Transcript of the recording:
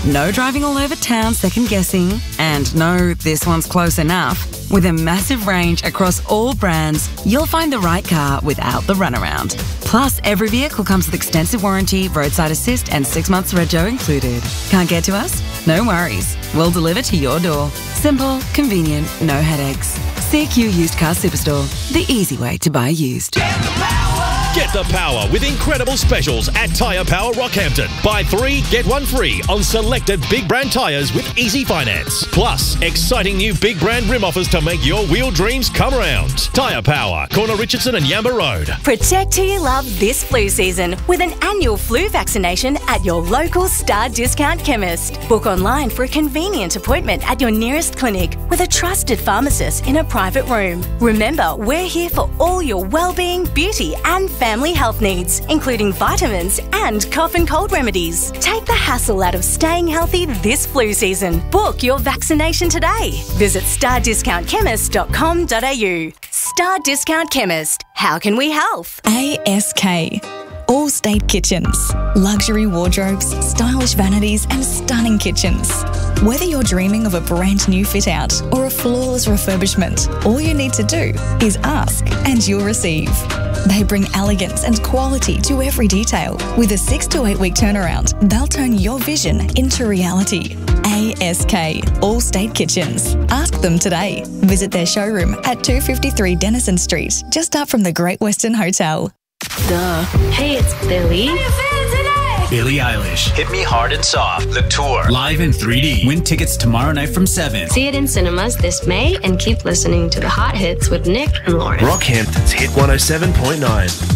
No driving all over town second guessing, and no, this one's close enough. With a massive range across all brands, you'll find the right car without the runaround. Plus, every vehicle comes with extensive warranty, roadside assist, and 6 months rego included. Can't get to us? No worries. We'll deliver to your door. Simple, convenient, no headaches. CQ Used Car Superstore, the easy way to buy used. Get the power with incredible specials at Tyre Power Rockhampton. Buy 3, get 1 free on selected big brand tyres with easy finance. Plus, exciting new big brand rim offers to make your wheel dreams come around. Tyre Power, Corner Richardson and Yamba Road. Protect who you love this flu season with an annual flu vaccination at your local Star Discount chemist. Book online for a convenient appointment at your nearest clinic with a trusted pharmacist in a private room. Remember, we're here for all your well-being, beauty and family health needs, including vitamins and cough and cold remedies. Take the hassle out of staying healthy this flu season. Book your vaccination today. Visit stardiscountchemist.com.au. Star Discount Chemist. How can we help? ASK. All State Kitchens. Luxury wardrobes, stylish vanities and stunning kitchens. Whether you're dreaming of a brand new fit out or a flawless refurbishment, all you need to do is ask and you'll receive. They bring elegance and quality to every detail. With a 6 to 8 week turnaround, they'll turn your vision into reality. ASK, All State Kitchens. Ask them today. Visit their showroom at 253 Denison Street, just up from the Great Western Hotel. Duh. Hey, it's Billy. How you feeling today? Billie Eilish. Hit Me Hard and Soft, the tour. Live in 3D. Win tickets tomorrow night from 7. See it in cinemas this May and keep listening to the hot hits with Nick and Lauren. Rockhampton's Hit 107.9.